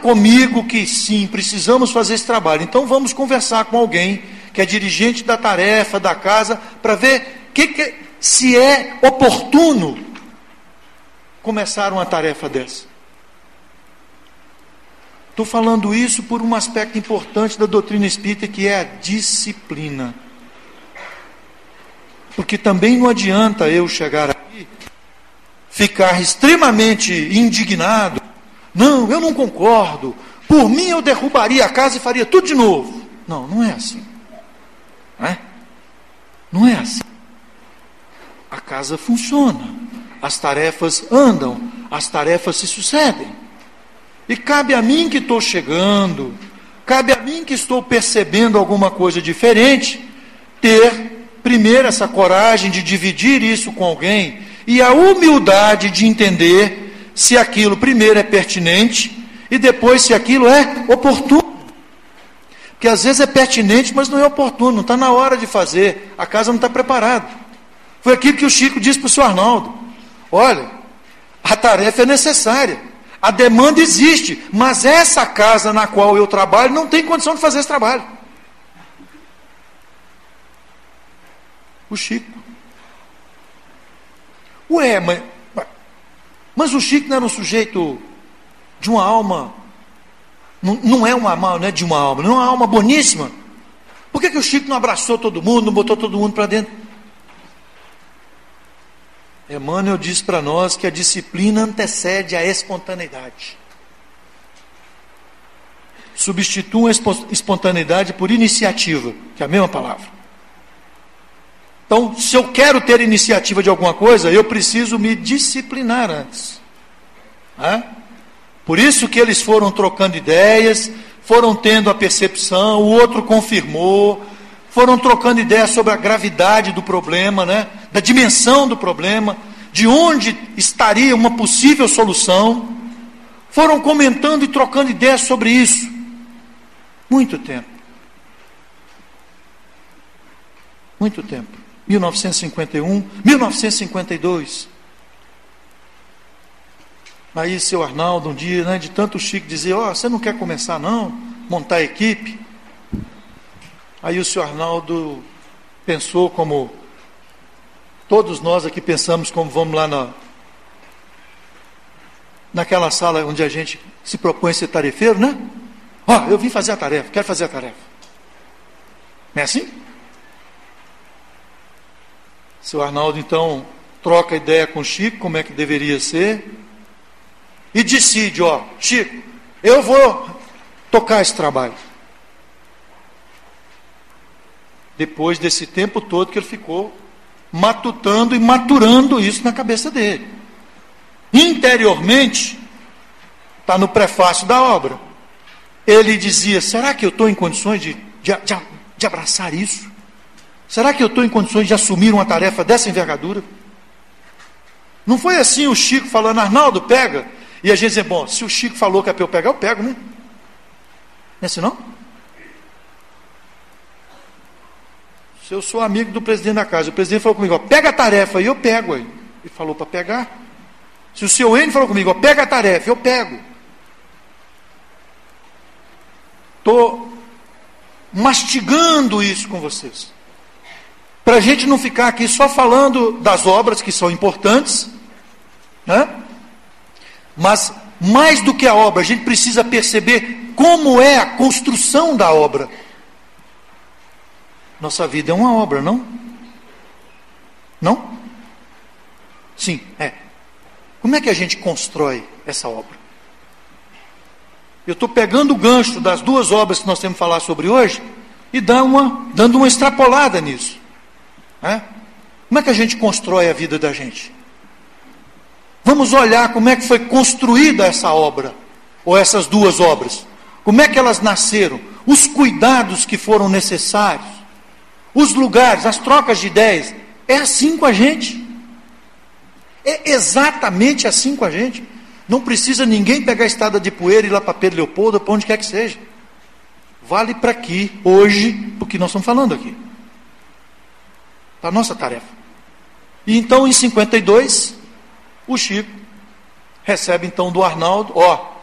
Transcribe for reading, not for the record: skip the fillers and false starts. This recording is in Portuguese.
comigo que sim, precisamos fazer esse trabalho. Então vamos conversar com alguém que é dirigente da tarefa, da casa, para ver se é oportuno começar uma tarefa dessa. Estou falando isso por um aspecto importante da doutrina espírita, que é a disciplina. Porque também não adianta eu chegar aqui, ficar extremamente indignado. Não, eu não concordo. Por mim eu derrubaria a casa e faria tudo de novo. Não, não é assim. Não é? Não é assim. A casa funciona. As tarefas andam. As tarefas se sucedem. E cabe a mim que estou chegando, cabe a mim que estou percebendo alguma coisa diferente, ter primeiro essa coragem de dividir isso com alguém e a humildade de entender se aquilo primeiro é pertinente e depois se aquilo é oportuno. Porque às vezes é pertinente, mas não é oportuno, não está na hora de fazer, a casa não está preparada. Foi aquilo que o Chico disse para o senhor Arnaldo: olha, a tarefa é necessária, a demanda existe, mas essa casa na qual eu trabalho não tem condição de fazer esse trabalho. O Chico. Ué, mas o Chico não era um sujeito de uma alma, não é uma alma, não é de uma alma, não é uma alma boníssima. Por que o Chico não abraçou todo mundo, não botou todo mundo para dentro? Emmanuel diz para nós que a disciplina antecede a espontaneidade. Substitua a espontaneidade por iniciativa, que é a mesma palavra. Então, se eu quero ter iniciativa de alguma coisa, eu preciso me disciplinar antes. Por isso que eles foram trocando ideias, foram tendo a percepção, o outro confirmou, foram trocando ideias sobre a gravidade do problema, da dimensão do problema, de onde estaria uma possível solução. Foram comentando e trocando ideias sobre isso. Muito tempo. Muito tempo. 1951, 1952. Aí seu Arnaldo, um dia, de tanto Chico dizer: você não quer começar não? Montar a equipe? Aí o senhor Arnaldo pensou como todos nós aqui pensamos, como vamos lá naquela sala onde a gente se propõe a ser tarefeiro, eu vim fazer a tarefa, quero fazer a tarefa. Não é assim? O senhor Arnaldo então troca ideia com o Chico, como é que deveria ser, e decide: Chico, eu vou tocar esse trabalho. Depois desse tempo todo que ele ficou matutando e maturando isso na cabeça dele. Interiormente, está no prefácio da obra, ele dizia: será que eu estou em condições de abraçar isso? Será que eu estou em condições de assumir uma tarefa dessa envergadura? Não foi assim o Chico falando: Arnaldo, pega. E a gente dizia: bom, se o Chico falou que é para eu pegar, eu pego, né? Não é assim não? Se eu sou amigo do presidente da casa, o presidente falou comigo: pega a tarefa, e eu pego. Ele falou para pegar. Se o seu N falou comigo: pega a tarefa, eu pego. Estou mastigando isso com vocês, para a gente não ficar aqui só falando das obras que são importantes, mas mais do que a obra, a gente precisa perceber como é a construção da obra. Nossa vida é uma obra, não? Não? Sim, é. Como é que a gente constrói essa obra? Eu estou pegando o gancho das duas obras que nós temos que falar sobre hoje e dando uma extrapolada nisso. Como é que a gente constrói a vida da gente? Vamos olhar como é que foi construída essa obra, ou essas duas obras. Como é que elas nasceram? Os cuidados que foram necessários. Os lugares, as trocas de ideias. É assim com a gente. É exatamente assim com a gente. Não precisa ninguém pegar a estrada de poeira e ir lá para Pedro Leopoldo, para onde quer que seja. Vale para aqui, hoje, o que nós estamos falando aqui. Para a nossa tarefa. E então, em 52, o Chico recebe então do Arnaldo: